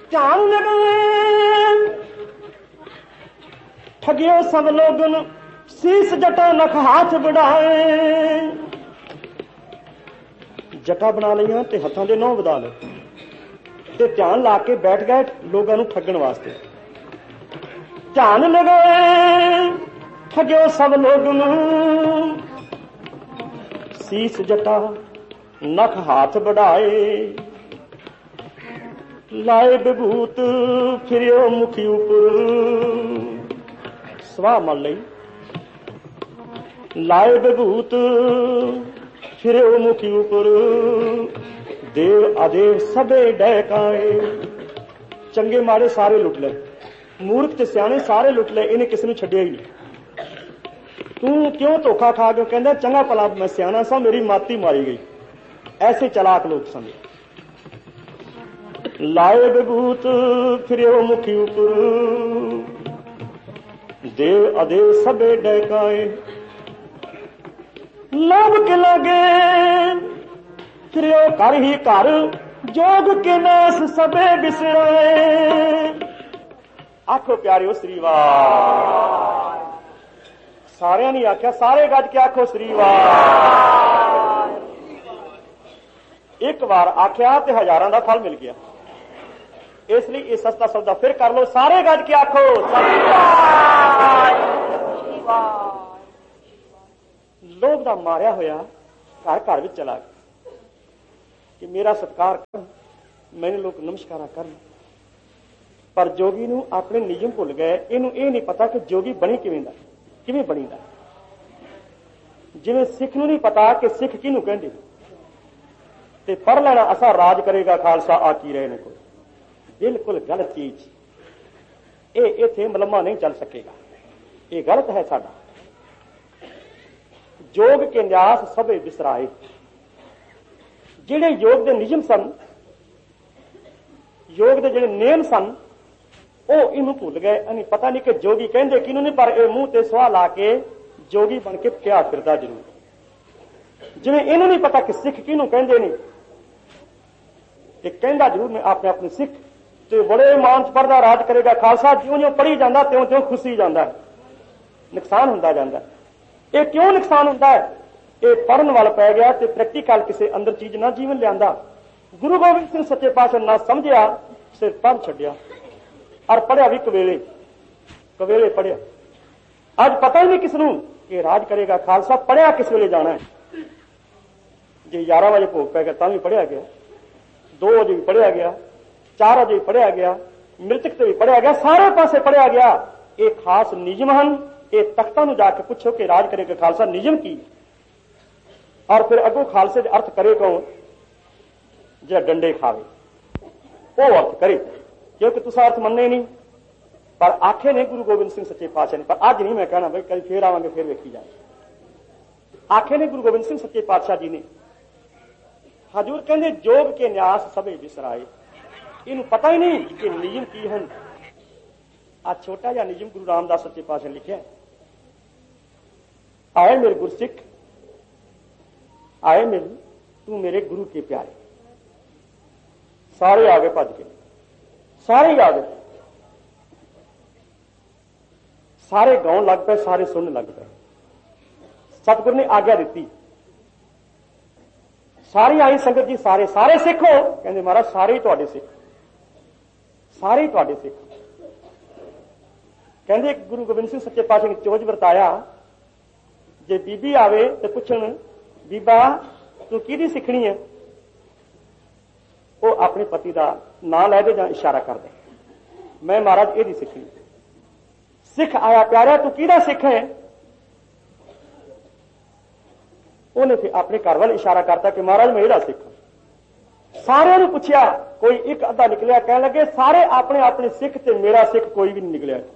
ध्यान लगे ठगियो सब लोगन शीस जटा नख हाथ बढ़ाए। जटा बना लिया ते हथां दे नौं वधा लए ते ध्यान ला के बैठ गए लोगों नूं ठगण वास्ते। ध्यान लगे ठगियो सब लोगन शीस जटा नख हाथ बढ़ाए। लाए विभूत फिरियो मुखी उपर सवाह मन लई। लाए विभूत फिरियो मुखी उपर देव अदेव सबे डहकाए। चंगे माड़े सारे लुट ले, मूर्ख ते सियाणे सारे लुट ले, इन्हें किसी ने छड्डिया ही नहीं। तू क्यों धोखा खा के कहंदा चंगा भला मैं सियाणा सा मेरी माती मारी गई। ऐसे चलाक लोग सन। लाए विभूत फिरियो मुखी उपर देव अदेव सबे डहकाए। लोभ के लागे फिरियो घर ही घर जोग के नास सबे बिसराए। आखो प्यारियो श्री वाह। सारे नहीं आख्या, सारे गज के आखो श्री वाह। एक बार आख्या तो हजारों का फल मिल गया, इसलिए ये सस्ता सौदा फिर कर लो। सारे गज के आखो लोग दा मारिया होया घर घर में चला गया कि मेरा सत्कार कर, मैंने लोग नमस्कार कर। पर जोगी नूं अपने नियम भुल गए। इनू ये नहीं पता कि जोगी बनी किवें बनीदा। जिवें सिख नूं नहीं पता कि सिख किहनूं कहंदे ते पढ़ लेना असा राज करेगा खालसा आकी रहे ने। कोई बिल्कुल गलत चीज, ये इत्थे मलम्मा नहीं चल सकेगा, ये गलत है साडा। योग के न्यास सबे बिसराए। जिहड़े योग के नियम सन, योग के जिहड़े नेम सन, वो इनू भुल गए। इन्हें पता नहीं कि जोगी कहंदे किनू नहीं, पर यह मुंह ते सवाह ला के जोगी बन के क्या फिरदा जरूर। जिवें इनू नहीं पता कि सिख किनू कहंदे ने, कहंदा जरूर मैं अपने अपने सिख ते बड़े मान च पढ़दा राज करेगा खालसा। ज्यों ज्यों पढ़ी जांदा त्यों त्यों खुसी जांदा, नुकसान हुंदा जांदा। ये क्यों नुकसान हुंदा है? ये पढ़न वाल पै गया ते प्रैक्टिकल किसी अंदर चीज ना जीवन लियांदा। गुरु गोबिंद सिंह सच्चे पातशाह ना समझिया, सिर्फ पढ़ छड्डिया और पढ़िया भी कवेले पढ़िया। अज पता ही नहीं किसनूं कि राज करेगा खालसा पढ़िया किस वेले जाना है। जे 11 बजे भोग पै गया तां भी पढ़िया गया, 2 बजे भी पढ़िया गया, 4 बजे भी पढ़िया गया, मृतक से भी पढ़िया गया, सारे पासे पढ़िया गया। ये खास नियम हैं। ये तख्तां नूं जाके पुछो कि राज करेगा खालसा नियम की, और फिर अगों खालसे दे अर्थ करे कौन? जो डंडे खावे वो अर्थ करे, क्योंकि तुसा अर्थ मन्ने नहीं। पर आखे ने गुरु गोबिंद सिंह सच्चे पातशाह ने, पर अज नहीं मैं कहना भाई कल फिर आवांगे फिर वेखी जाए। आखे ने गुरु गोबिंद सिंह सच्चे पातशाह जी ने। हजूर कहंदे जोग के न्यास सबे बिसराए। इनू पता ही नहीं कि नियम की है। आज छोटा जा नियम गुरु रामदास सच्चे पातशाह ने लिखा, आए मेरे गुरसिख, आए मेरे तू मेरे गुरु के प्यारे। सारे आगे भज के, सारे ही आ गए, सारे गाउन लग पे, सारे सुन लग पे। सतगुरु ने आज्ञा दी, सारी आई संगत जी सारे सारे सिख हो। कहते महाराज सारे ही तुहाडे सिख, सारे ही तुहाडे सिख। कहते गुरु गोबिंद सिंह सच्चे पातशाह ने चोज वरताया, जे बीबी आवे तो पुछण बीबा तू किहदी सिखनी है, वो अपने पति का नाम लै दे जां इशारा कर दे, मैं महाराज एदी सिखनी। सिख आया प्यारा तू किहदा सिख है? उन्हें फिर अपने घर वाल इशारा करता कि महाराज मैं एदा सिख। सारे पूछया, कोई एक अद्धा निकलिया, कह लगे सारे अपने अपने सिख ते मेरा सिख कोई भी नहीं निकलिया।